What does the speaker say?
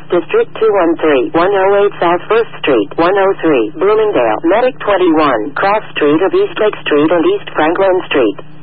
District 213, 108 South 1st Street, 103, Bloomingdale, Medic 21, Cross Street of East Lake Street and East Franklin Street.